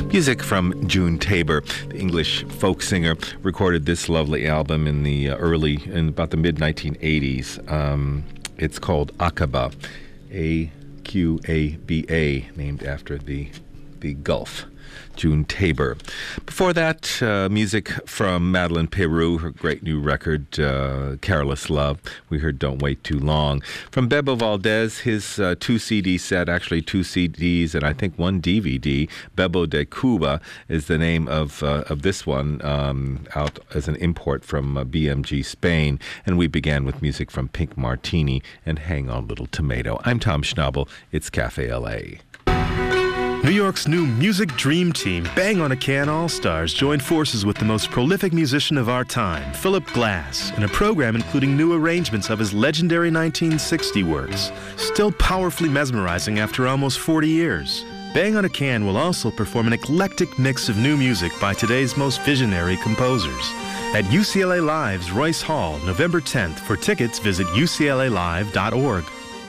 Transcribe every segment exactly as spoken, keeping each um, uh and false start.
Music from June Tabor, the English folk singer, recorded this lovely album in the uh, early, in about the mid nineteen eighties. Um, it's called Aqaba, A Q A B A, named after the the Gulf. June Tabor. Before that, uh, music from Madeleine Peru, her great new record, uh, Careless Love. We heard Don't Wait Too Long. From Bebo Valdez, his uh, two C D set, actually two C Ds and I think one D V D, Bebo de Cuba is the name of uh, of this one, um, out as an import from uh, B M G Spain. And we began with music from Pink Martini and Hang On Little Tomato. I'm Tom Schnabel. It's Cafe L A. New York's new music dream team, Bang on a Can All-Stars, joined forces with the most prolific musician of our time, Philip Glass, in a program including new arrangements of his legendary nineteen sixty works, still powerfully mesmerizing after almost forty years. Bang on a Can will also perform an eclectic mix of new music by today's most visionary composers. At U C L A Live's Royce Hall, November tenth. For tickets, visit U C L A live dot org.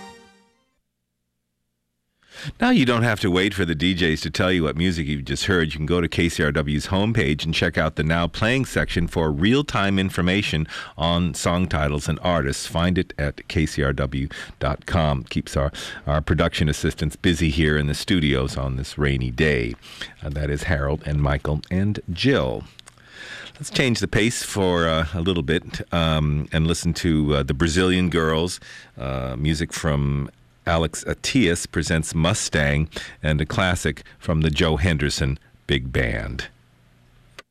Now you don't have to wait for the D Js to tell you what music you just heard. You can go to K C R W's homepage and check out the Now Playing section for real-time information on song titles and artists. Find it at K C R W dot com. Keeps our, our production assistants busy here in the studios on this rainy day. Uh, that is Harold and Michael and Jill. Let's change the pace for uh, a little bit um, and listen to uh, the Brazilian Girls, uh, music from Alex Atias presents Mustang, and a classic from the Joe Henderson Big Band.